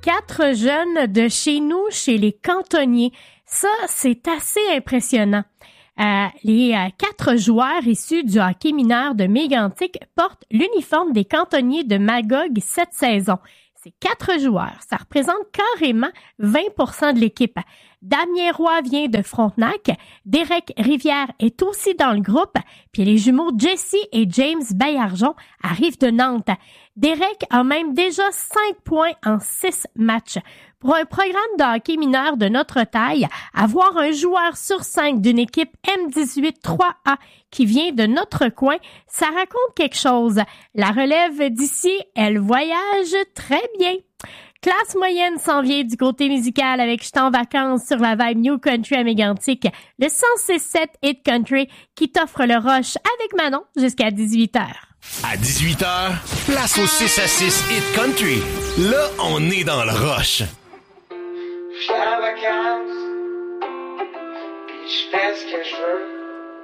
4 jeunes de chez nous, chez les cantonniers. Ça, c'est assez impressionnant. Les 4 joueurs issus du hockey mineur de Mégantic portent l'uniforme des cantonniers de Magog cette saison. C'est 4 joueurs. Ça représente carrément 20% de l'équipe. Damien Roy vient de Frontenac. Derek Rivière est aussi dans le groupe. Puis les jumeaux Jesse et James Baillargeon arrivent de Nantes. Derek a même déjà 5 points en 6 matchs. Pour un programme de hockey mineur de notre taille, avoir un joueur sur 5 d'une équipe M18 3A qui vient de notre coin, ça raconte quelque chose. La relève d'ici, elle voyage très bien. Classe moyenne s'en vient du côté musical avec J'étais en vacances sur la vibe New Country à Mégantic, le 106.7 Hit Country qui t'offre le rush avec Manon jusqu'à 18h. À 18h, place au 6 à 6 Hit Country. Là, on est dans le rush. J'étais en vacances, pis je fais ce que je veux.